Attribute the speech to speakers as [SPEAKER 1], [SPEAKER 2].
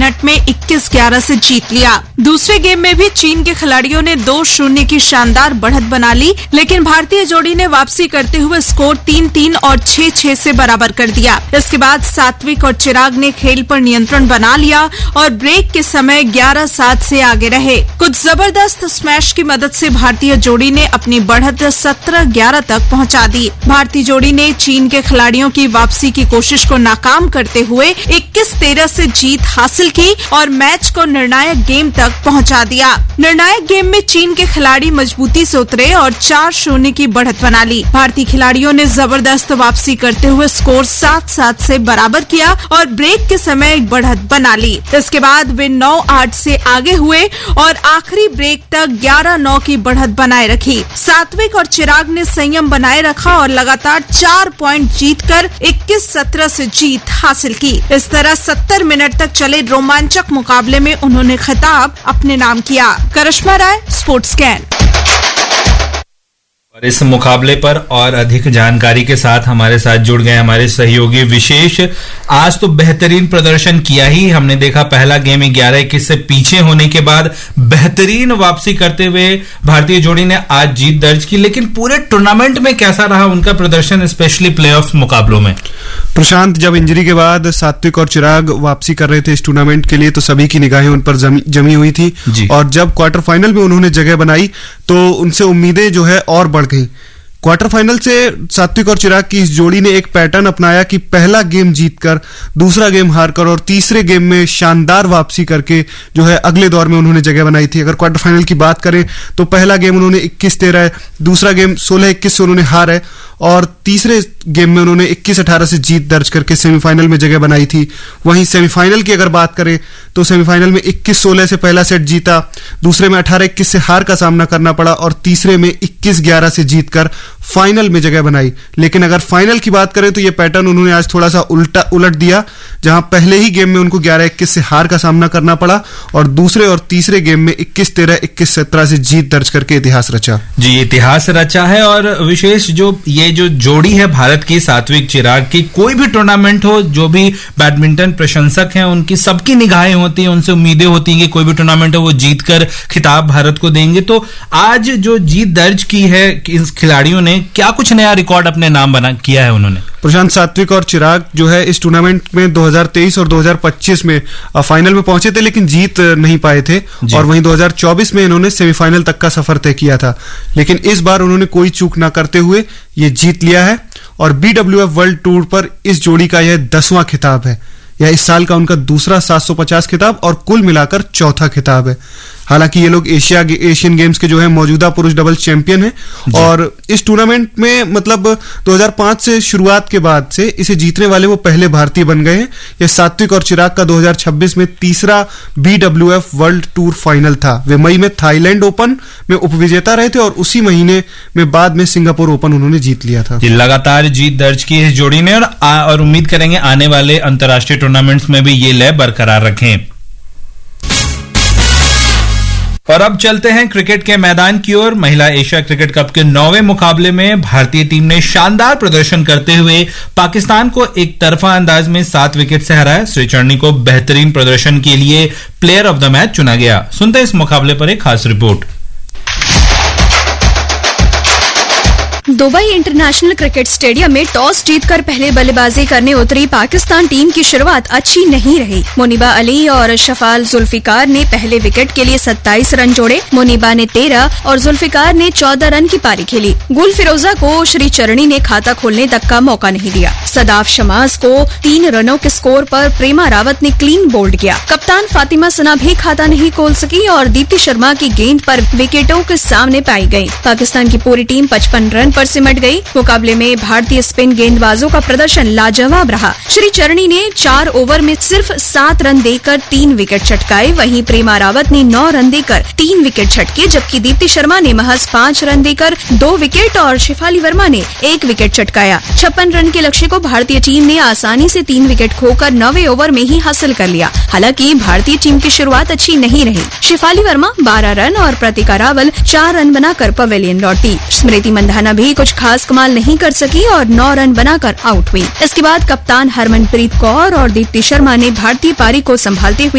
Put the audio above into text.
[SPEAKER 1] Minute में 21-11 से जीत लिया। दूसरे गेम में भी चीन के खिलाड़ियों ने 2-0 की शानदार बढ़त बना ली, लेकिन भारतीय जोड़ी ने वापसी करते हुए स्कोर 3-3 और 6-6 से बराबर कर दिया। इसके बाद सात्विक और चिराग ने खेल पर नियंत्रण बना लिया और ब्रेक के समय 11-7 से आगे रहे। कुछ जबरदस्त स्मैश की मदद से भारतीय जोड़ी ने अपनी बढ़त 17-11 तक पहुंचा दी। भारतीय जोड़ी ने चीन के खिलाड़ियों की वापसी की कोशिश को नाकाम करते हुए 21-13 से जीत हासिल की और मैच को निर्णायक गेम तक पहुंचा दिया। निर्णायक गेम में चीन के खिलाड़ी मजबूती से उतरे और 4-0 की बढ़त बना ली। भारतीय खिलाड़ियों ने जबरदस्त वापसी करते हुए स्कोर 7-7 से बराबर किया और ब्रेक के समय एक बढ़त बना ली। इसके बाद वे 9-8 से आगे हुए और आखिरी ब्रेक तक 11-9 की बढ़त बनाए रखी। सात्विक और चिराग ने संयम बनाए रखा और लगातार 4 पॉइंट जीतकर 21-17 से जीत हासिल की। इस तरह 70 मिनट तक चले रोमांचक मुकाबले में उन्होंने खिताब अपने नाम किया। करिश्मा राय, स्पोर्ट्स कैन।
[SPEAKER 2] और इस मुकाबले पर और अधिक जानकारी के साथ हमारे साथ जुड़ गए हमारे सहयोगी विशेष। आज तो बेहतरीन प्रदर्शन किया ही हमने देखा। पहला गेम 11-21 से पीछे होने के बाद बेहतरीन वापसी करते हुए भारतीय जोड़ी ने आज जीत दर्ज की, लेकिन पूरे टूर्नामेंट में कैसा रहा उनका प्रदर्शन, स्पेशली प्लेऑफ मुकाबलों में?
[SPEAKER 3] प्रशांत, जब इंजरी के बाद सात्विक और चिराग वापसी कर रहे थे इस टूर्नामेंट के लिए तो सभी की निगाहें उन पर जमी हुई थी और जब क्वार्टर फाइनल में उन्होंने जगह बनाई तो उनसे उम्मीदें जो है और बढ़ गई। क्वार्टर फाइनल से सात्विक और चिराग की इस जोड़ी ने एक पैटर्न अपनाया कि पहला गेम जीतकर, दूसरा गेम हारकर और तीसरे गेम में शानदार वापसी करके जो है अगले दौर में उन्होंने जगह बनाई थी। अगर क्वार्टर फाइनल की बात करें तो पहला गेम उन्होंने 21-13, दूसरा गेम 16-21 से उन्होंने हार है और तीसरे गेम में उन्होंने 21-18 से जीत दर्ज करके सेमीफाइनल में जगह बनाई थी। वहीं सेमीफाइनल की अगर बात करें तो सेमीफाइनल में 21-16 से पहला सेट जीता, दूसरे में 18-21 से हार का सामना करना पड़ा और तीसरे में 21-11 से जीतकर फाइनल में जगह बनाई। लेकिन अगर फाइनल की बात करें तो यह पैटर्न उन्होंने आज थोड़ा सा उलट दिया, जहां पहले ही गेम में उनको 11-21 से हार का सामना करना पड़ा और दूसरे और तीसरे गेम में 21-13, 21-17 से जीत दर्ज करके इतिहास रचा।
[SPEAKER 2] जी, इतिहास रचा है। और विशेष जो जोड़ी है भारत की, सात्विक चिराग की, कोई भी टूर्नामेंट हो, जो भी बैडमिंटन प्रशंसक हैं उनकी सबकी निगाहें होती हैं, उनसे उम्मीदें होती हैं कि कोई भी टूर्नामेंट हो वो जीतकर खिताब भारत को देंगे। तो आज जो जीत दर्ज की है इस खिलाड़ियों ने, क्या कुछ नया रिकॉर्ड अपने नाम किया है उन्होंने?
[SPEAKER 3] प्रशांत, सात्विक और चिराग जो है इस टूर्नामेंट में 2023 और 2025 में फाइनल में पहुंचे थे लेकिन जीत नहीं पाए थे और वहीं 2024 में इन्होंने सेमीफाइनल तक का सफर तय किया था। लेकिन इस बार उन्होंने कोई चूक ना करते हुए ये जीत लिया है और BWF वर्ल्ड टूर पर इस जोड़ी का यह 10वां खिताब है। यह इस साल का उनका दूसरा 750 खिताब और कुल मिलाकर चौथा खिताब है। हालांकि ये लोग एशियन गेम्स के जो है मौजूदा पुरुष डबल्स चैंपियन हैं और इस टूर्नामेंट में मतलब 2005 से शुरुआत के बाद से इसे जीतने वाले वो पहले भारतीय बन गए हैं। यह सात्विक और चिराग का 2026 में तीसरा BWF वर्ल्ड टूर फाइनल था। वे मई में थाईलैंड ओपन में उपविजेता रहे थे और उसी महीने में बाद में सिंगापुर ओपन उन्होंने जीत लिया था।
[SPEAKER 2] लगातार जीत दर्ज की इस जोड़ी ने और उम्मीद करेंगे आने वाले अंतर्राष्ट्रीय टूर्नामेंट्स में भी ये लय बरकरार रखें। और अब चलते हैं क्रिकेट के मैदान की ओर। महिला एशिया क्रिकेट कप के 9वें मुकाबले में भारतीय टीम ने शानदार प्रदर्शन करते हुए पाकिस्तान को एक तरफा अंदाज में 7 विकेट से हराया। श्रीचरणी को बेहतरीन प्रदर्शन के लिए प्लेयर ऑफ द मैच चुना गया। सुनते हैं इस मुकाबले पर एक खास report.
[SPEAKER 4] Dubai international cricket stadium में टॉस जीतकर पहले बल्लेबाजी करने उतरी पाकिस्तान टीम की शुरुआत अच्छी नहीं रही। मुनीबा अली और शफाल जुल्फिकार ने पहले विकेट के लिए 27 रन जोड़े। मुनीबा ने 13 और जुल्फिकार ने 14 रन की पारी खेली। गुल फिरोजा को श्रीचरणी ने खाता खोलने तक का मौका नहीं दिया। सदाफ शमाज को 3 रनों के स्कोर पर प्रेमा रावत ने क्लीन बोल्ड किया। कप्तान फातिमा सना भी खाता नहीं खोल सकी और दीप्ति शर्मा की गेंद पर विकेटों के सामने पाई गयी। पाकिस्तान की पूरी टीम 55 रन पर सिमट गई। मुकाबले में भारतीय स्पिन गेंदबाजों का प्रदर्शन लाजवाब रहा। श्रीचरणी ने 4 ओवर में सिर्फ 7 रन देकर 3 विकेट छटकाए। वहीं प्रेमा रावत ने 9 रन देकर 3 विकेट छटके, जबकि दीप्ति शर्मा ने महज 5 रन देकर 2 विकेट और शिफाली वर्मा ने 1 विकेट छटकाया। 56 रन के लक्ष्य को भारतीय टीम ने आसानी से 3 विकेट खोकर 9वें ओवर में ही हासिल कर लिया। हालांकि भारतीय टीम की शुरुआत अच्छी नहीं रही। शिफाली वर्मा 12 रन और प्रतिका रावल 4 रन बनाकर पवेलियन लौटी। स्मृति मंधाना भी कुछ खास कमाल नहीं कर सकी और 9 रन बनाकर आउट हुई। इसके बाद कप्तान हरमनप्रीत कौर और दीप्ति शर्मा ने भारतीय पारी को संभालते हुए